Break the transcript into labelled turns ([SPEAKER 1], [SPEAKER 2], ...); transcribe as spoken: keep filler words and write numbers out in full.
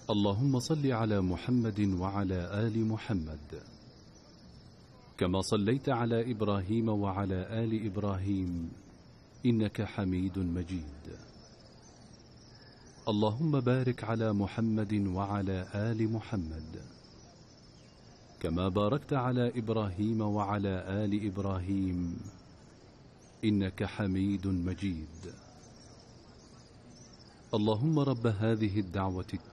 [SPEAKER 1] اللهم صل على محمد وعلى آل محمد كما صليت على إبراهيم وعلى آل إبراهيم إنك حميد مجيد. اللهم بارك على محمد وعلى آل محمد كما باركت على إبراهيم وعلى آل إبراهيم إنك حميد مجيد. اللهم رب هذه الدعوة التامة